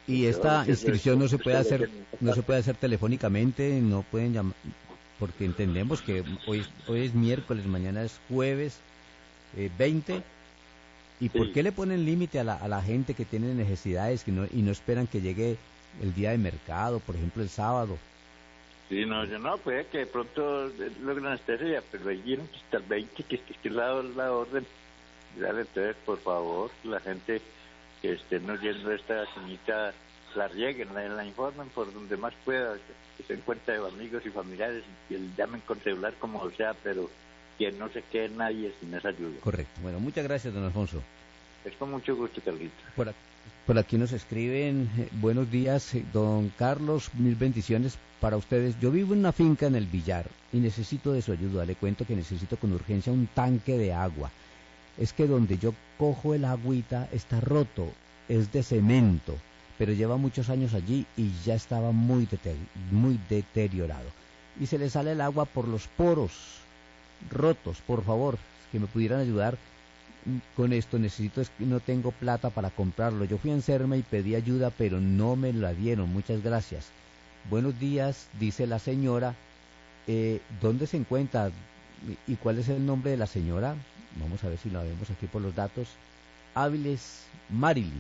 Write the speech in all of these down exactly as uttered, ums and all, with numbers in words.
Y esta inscripción no se puede hacer, no se puede hacer telefónicamente, no pueden llamar, porque entendemos que hoy, hoy es miércoles, mañana es jueves eh, veinte. ¿Y por qué le ponen límite a la, a la gente que tiene necesidades que no, y no esperan que llegue el día de mercado, por ejemplo el sábado? Sí, no, yo no, puede que de pronto logren hacer ella, pero ahí vienen hasta el veinte, que esté la, la orden. Dale, entonces, por favor, la gente que estén oyendo esta señita, la rieguen, la, la informen por donde más pueda, que, que se encuentren amigos y familiares, y que llamen con celular como sea, pero que no se quede nadie sin esa ayuda. Correcto. Bueno, muchas gracias, don Alfonso. Es con mucho gusto, Carlito. Por aquí, por aquí nos escriben, eh, buenos días, eh, don Carlos, mil bendiciones para ustedes. Yo vivo en una finca en el Villar y necesito de su ayuda. Le cuento que necesito con urgencia un tanque de agua. Es que donde yo cojo el agüita está roto, es de cemento, pero lleva muchos años allí y ya estaba muy, deter muy deteriorado. Y se le sale el agua por los poros rotos. Por favor, que me pudieran ayudar con esto. Necesito, es que no tengo plata para comprarlo. Yo fui a Encerma y pedí ayuda, pero no me la dieron. Muchas gracias. Buenos días, dice la señora. Eh, ¿Dónde se encuentra? ¿Y cuál es el nombre de la señora? Vamos a ver si la vemos aquí por los datos. Áviles Marily.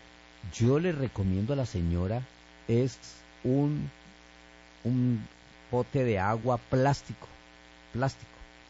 Yo le recomiendo a la señora, es un, un pote de agua plástico, plástico.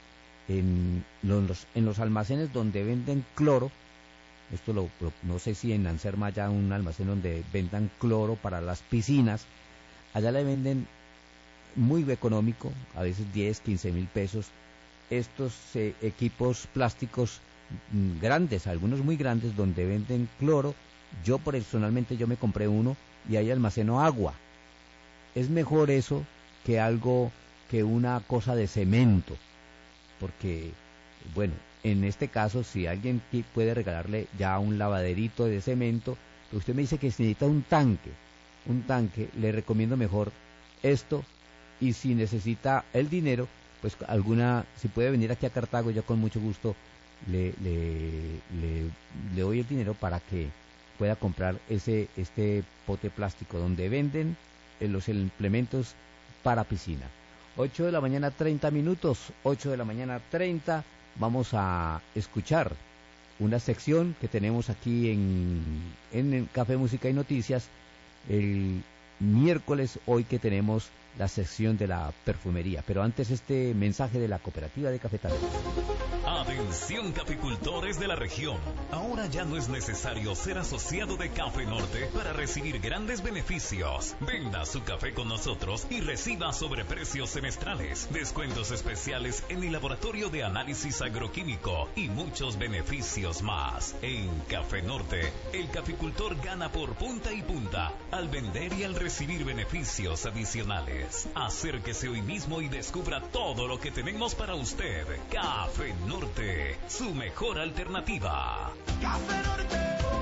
En los, en los almacenes donde venden cloro, esto lo, lo, no sé si en Anserma haya un almacén donde vendan cloro para las piscinas, allá le venden muy económico, a veces diez, quince mil pesos, estos eh, equipos plásticos mm, grandes, algunos muy grandes, donde venden cloro. Yo personalmente yo me compré uno y ahí almaceno agua. Es mejor eso que algo, que una cosa de cemento. Porque, bueno, en este caso, si alguien puede regalarle ya un lavaderito de cemento, pero usted me dice que necesita un tanque, un tanque, le recomiendo mejor esto, y si necesita el dinero, pues alguna, si puede venir aquí a Cartago, yo con mucho gusto le, le, le, le doy el dinero para que pueda comprar ese este pote plástico donde venden eh, los implementos para piscina. ocho de la mañana, treinta minutos, ocho de la mañana, treinta, vamos a escuchar una sección que tenemos aquí en, en Café, Música y Noticias, el miércoles, hoy que tenemos la sección de la perfumería. Pero antes este mensaje de la Cooperativa de Cafetaleros. Atención caficultores de la región, ahora ya no es necesario ser asociado de Café Norte para recibir grandes beneficios. Venda su café con nosotros y reciba sobreprecios semestrales, descuentos especiales en el laboratorio de análisis agroquímico y muchos beneficios más. En Café Norte, el caficultor gana por punta y punta al vender y al recibir beneficios adicionales. Acérquese hoy mismo y descubra todo lo que tenemos para usted. Café Norte, su mejor alternativa. Café Norte,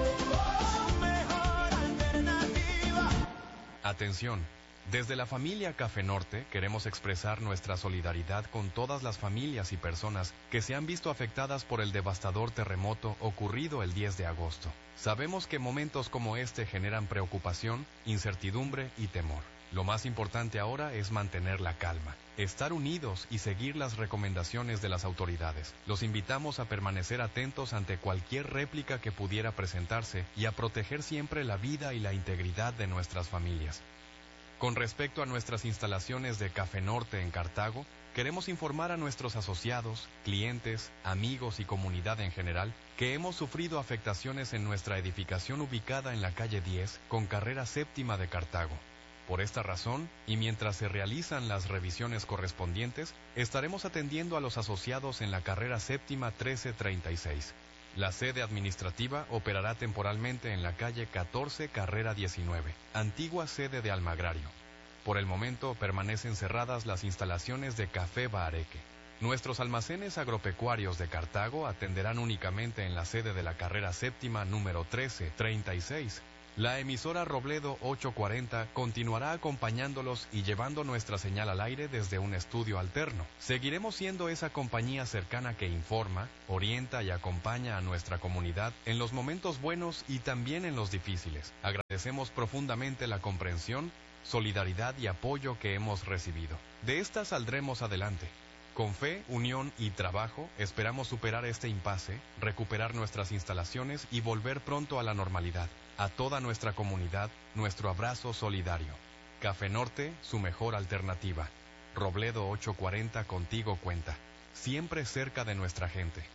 su mejor alternativa. Atención, desde la familia Café Norte queremos expresar nuestra solidaridad con todas las familias y personas que se han visto afectadas por el devastador terremoto ocurrido el diez de agosto. Sabemos que momentos como este generan preocupación, incertidumbre y temor. Lo más importante ahora es mantener la calma, estar unidos y seguir las recomendaciones de las autoridades. Los invitamos a permanecer atentos ante cualquier réplica que pudiera presentarse y a proteger siempre la vida y la integridad de nuestras familias. Con respecto a nuestras instalaciones de Café Norte en Cartago, queremos informar a nuestros asociados, clientes, amigos y comunidad en general que hemos sufrido afectaciones en nuestra edificación ubicada en la calle diez con carrera séptima de Cartago. Por esta razón, y mientras se realizan las revisiones correspondientes, estaremos atendiendo a los asociados en la carrera séptima trece treinta y seis. La sede administrativa operará temporalmente en la calle catorce carrera diecinueve, antigua sede de Almagrario. Por el momento permanecen cerradas las instalaciones de Café Bahareque. Nuestros almacenes agropecuarios de Cartago atenderán únicamente en la sede de la carrera séptima número trece treinta y seis. La emisora Robledo ochocientos cuarenta continuará acompañándolos y llevando nuestra señal al aire desde un estudio alterno. Seguiremos siendo esa compañía cercana que informa, orienta y acompaña a nuestra comunidad en los momentos buenos y también en los difíciles. Agradecemos profundamente la comprensión, solidaridad y apoyo que hemos recibido. De esta saldremos adelante. Con fe, unión y trabajo, esperamos superar este impasse, recuperar nuestras instalaciones y volver pronto a la normalidad. A toda nuestra comunidad, nuestro abrazo solidario. Café Norte, su mejor alternativa. Robledo ochocientos cuarenta contigo cuenta. Siempre cerca de nuestra gente.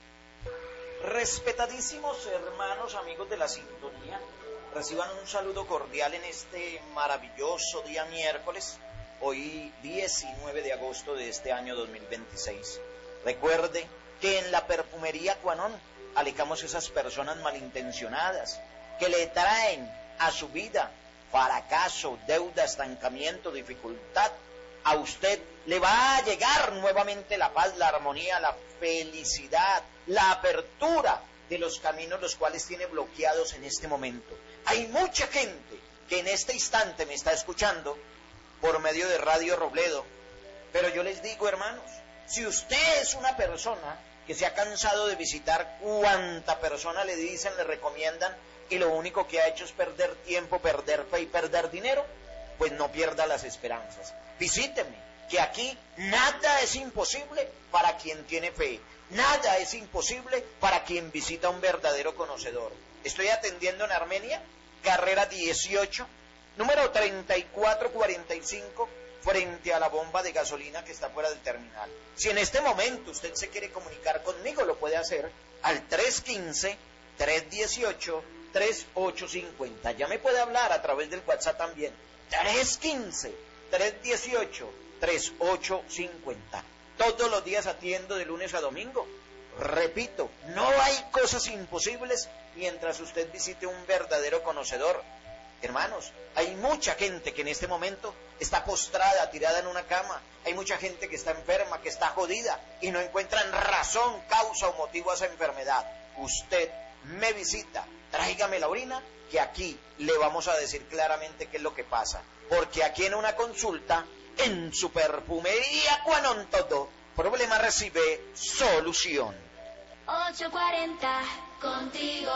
Respetadísimos hermanos, amigos de la sintonía, reciban un saludo cordial en este maravilloso día miércoles, hoy diecinueve de agosto de este año dos mil veintiséis. Recuerde que en la perfumería Cuanón alicamos esas personas malintencionadas que le traen a su vida fracaso, deuda, estancamiento, dificultad. A usted le va a llegar nuevamente la paz, la armonía, la felicidad, la apertura de los caminos los cuales tiene bloqueados en este momento. Hay mucha gente que en este instante me está escuchando por medio de Radio Robledo, pero yo les digo, hermanos, si usted es una persona que se ha cansado de visitar cuanta persona le dicen, le recomiendan, y lo único que ha hecho es perder tiempo, perder fe y perder dinero, pues no pierda las esperanzas. Visíteme, que aquí nada es imposible para quien tiene fe, nada es imposible para quien visita a un verdadero conocedor. Estoy atendiendo en Armenia, carrera dieciocho, número treinta y cuatro cuarenta y cinco, frente a la bomba de gasolina que está fuera del terminal. Si en este momento usted se quiere comunicar conmigo, lo puede hacer al tres uno cinco, tres uno ocho, tres ocho cinco cero. Ya me puede hablar a través del WhatsApp también. tres uno cinco, tres uno ocho, tres ocho cinco cero. Todos los días atiendo de lunes a domingo. Repito, no hay cosas imposibles mientras usted visite un verdadero conocedor. Hermanos, hay mucha gente que en este momento está postrada, tirada en una cama. Hay mucha gente que está enferma, que está jodida y no encuentran razón, causa o motivo a esa enfermedad. Usted me visita, tráigame la orina, que aquí le vamos a decir claramente qué es lo que pasa. Porque aquí en una consulta, en su perfumería Cuanón todo problema recibe solución. ochocientos cuarenta, contigo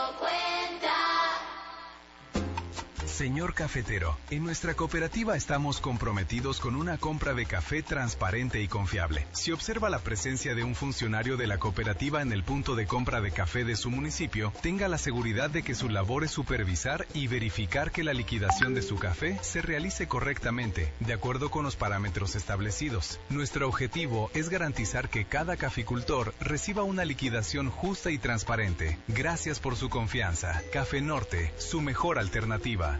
cuenta. Señor cafetero, en nuestra cooperativa estamos comprometidos con una compra de café transparente y confiable. Si observa la presencia de un funcionario de la cooperativa en el punto de compra de café de su municipio, tenga la seguridad de que su labor es supervisar y verificar que la liquidación de su café se realice correctamente, de acuerdo con los parámetros establecidos. Nuestro objetivo es garantizar que cada caficultor reciba una liquidación justa y transparente. Gracias por su confianza. Café Norte, su mejor alternativa.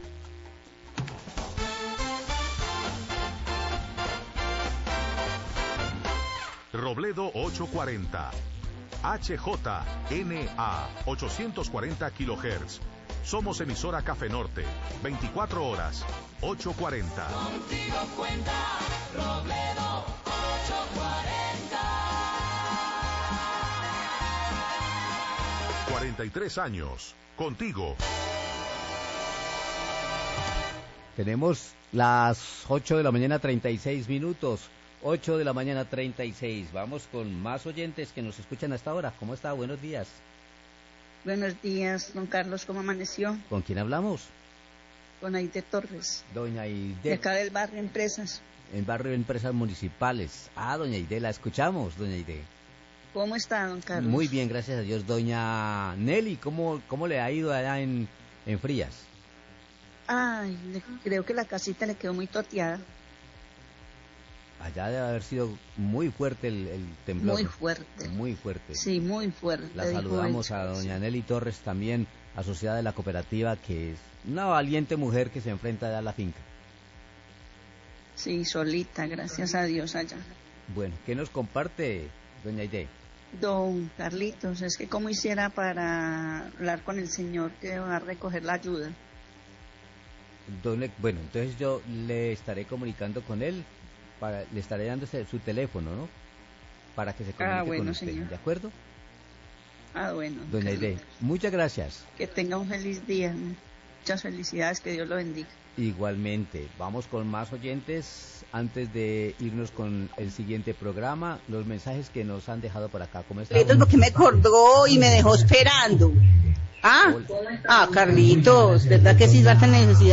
Robledo ochocientos cuarenta, H J N A ochocientos cuarenta kilohertz. Somos emisora Café Norte, veinticuatro horas, ochocientos cuarenta. Contigo cuenta, Robledo ochocientos cuarenta. cuarenta y tres años, contigo. Tenemos las ocho de la mañana, treinta y seis minutos. ocho de la mañana, treinta y seis. Vamos con más oyentes que nos escuchan hasta ahora. ¿Cómo está? Buenos días. Buenos días, don Carlos. ¿Cómo amaneció? ¿Con quién hablamos? Con Aide Torres. Doña Aide. De acá del barrio Empresas. En barrio de Empresas Municipales. Ah, doña Aide, la escuchamos, doña Aide. ¿Cómo está, don Carlos? Muy bien, gracias a Dios. Doña Nelly, ¿cómo, cómo le ha ido allá en, en Frías? Ay, le, creo que la casita le quedó muy toteada. Allá debe haber sido muy fuerte el, el temblor. Muy fuerte. Muy fuerte. Sí, muy fuerte. La saludamos a doña Nelly Torres, también asociada de la cooperativa, que es una valiente mujer que se enfrenta allá a la finca. Sí, solita, gracias a Dios allá. Bueno, ¿qué nos comparte, doña Aide? Don Carlitos, es que cómo hiciera para hablar con el señor que va a recoger la ayuda. Don, bueno, entonces yo le estaré comunicando con él, para, le estaré dando ese, su teléfono, ¿no? Para que se comunique ah, bueno, con usted, señor. ¿de acuerdo? Ah, bueno. Doña Aide, muchas gracias. Que tenga un feliz día, ¿no? Muchas felicidades, que Dios lo bendiga. Igualmente, vamos con más oyentes antes de irnos con el siguiente programa, los mensajes que nos han dejado por acá. ¿Cómo están? Carlitos, porque me acordó y me dejó esperando. Ah, ah, Carlitos, ¿verdad que sí, falta necesidad?